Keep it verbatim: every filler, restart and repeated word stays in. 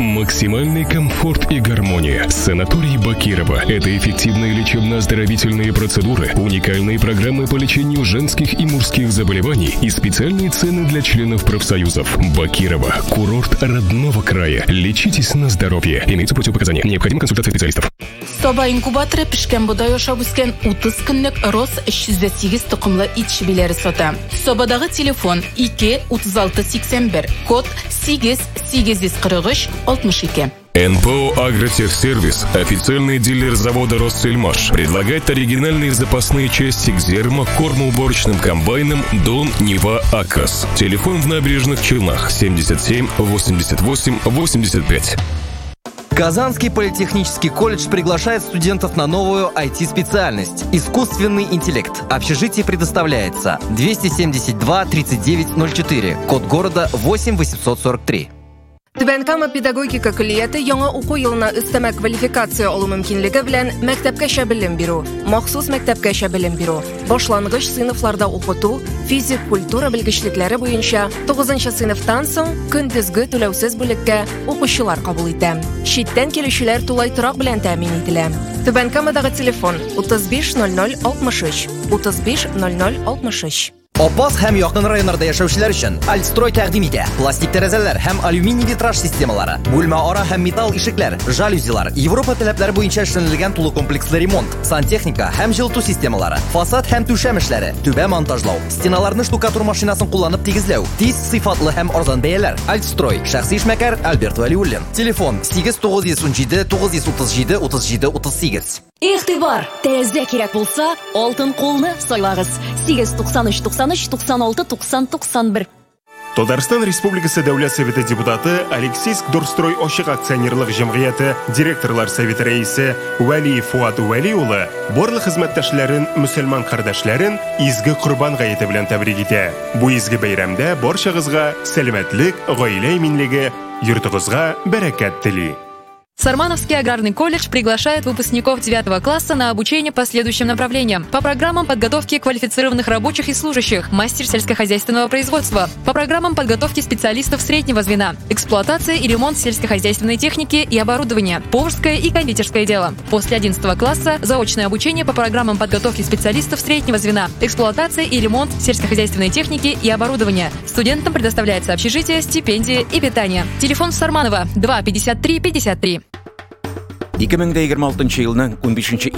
Максимальный комфорт и гармония. Санаторий Бакирова. Это эффективные лечебно-оздоровительные процедуры, уникальные программы по лечению женских и мужских заболеваний и специальные цены для членов профсоюзов. Бакирова. Курорт родного края. Лечитесь на здоровье. Имеются противопоказания. Необходима консультация специалистов. Соба инкубаторы пишкен будай ошап үскен утыз көнлек рос үч йөз сигез тукымлы ит шибиләре сата. Собадагы телефон ике утыз алты сиксән бер, код сигез сигез йөз кырык өч алтмыш ике. эн пэ о «Агротехсервис», официальный дилер завода «Россельмаш», предлагает оригинальные запасные части к зерно, кормоуборочным комбайнам «Дон», «Нева», «Акос». Телефон в Набережных Челнах семьдесят семь восемьдесят восемь восемьдесят пять. Казанский политехнический колледж приглашает студентов на новую ай ти-специальность – искусственный интеллект. Общежитие предоставляется двести семьдесят два тридцать девять ноль четыре, код города восемь восемьсот сорок три. Түбән-Кама педагогика коллегияте яңа уку елына өстәмә квалификация алу мөмкинлеге белән мәктәпкәчә белем бирү, махсус мәктәпкәчә белем бирү, башлангыч сыйныфларда укыту, физик культура белгечлекләре буенча тугызынчы сыйныфтан соң көндезге түләүсез бүлеккә укучылар кабул итә. Читтән килүчеләр тулай торак белән тәэмин ителә. Түбән-Камадагы телефон утыз биш ноль ноль алтмыш өч, утыз биш ноль ноль алтмыш өч. Опас һәм якын районнарда яшәүчеләр өчен Альстрой тәкъдим итә. Пластик тәрәзәләр һәм алюминий витраж системалары, бүлмә ара һәм металл ишекләр, жалюзилар, Европа таләпләре буенча эшләнелгән тулы комплекслы ремонт, сантехника һәм җылыту системалары, фасад һәм түшәм эшләре, түбә монтажлау, стеналарны штукатур машинасын кулланып тигезләү, тиз, сыйфатлы һәм арзан бәяләр. Альстрой, шәхси эшмәкәр Альберт Вәлиуллин. Телефон сигез тугыз йөз унҗиде тугыз йөз утыз җиде утыз җиде утыз сигез. Игътибар! Тәрәзә кирәк булса, алтын кулны сайлагыз. сигез туксан өч туксан өч туксан алты туксан туксан бер. Татарстан Республикасы Дәүләт Советы депутаты Алексей Скдорстрой Ошык акционерлык җәмгыяте директорлар советы рәисе Вәли Фуат Вәли улы барлык хезмәттәшләрен, мөселман кардәшләрен изге Корбан гаете белән тәбрик итә. Бу изге бәйрәмдә барчагызга сәламәтлек, гаилә иминлеге, йортыгызга бәрәкәт тели. Сармановский аграрный колледж приглашает выпускников девятого класса на обучение по следующим направлениям. По программам подготовки квалифицированных рабочих и служащих, мастер сельскохозяйственного производства. По программам подготовки специалистов среднего звена, эксплуатация и ремонт сельскохозяйственной техники и оборудования, поварское и кондитерское дело. После одиннадцатого класса заочное обучение по программам подготовки специалистов среднего звена, эксплуатация и ремонт сельскохозяйственной техники и оборудования. Студентам предоставляется общежитие, стипендии и питание. Телефон Сарманова два пятьдесят три пятьдесят три. ике мең егерме алтынчы елның унбишенче